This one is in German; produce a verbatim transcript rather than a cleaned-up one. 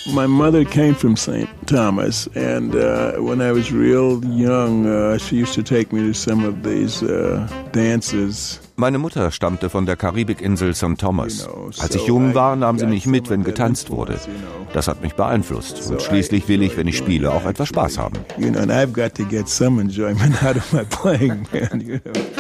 My mother came from Saint Thomas, and uh, when I was real young, uh, she used to take me to some of these uh, dances. Meine Mutter stammte von der Karibikinsel Sankt Thomas. Als ich jung war, nahm sie mich mit, wenn getanzt wurde. Das hat mich beeinflusst. Und schließlich will ich, wenn ich spiele, auch etwas Spaß haben. You know, and I've got to get some enjoyment out of my playing, man. You know.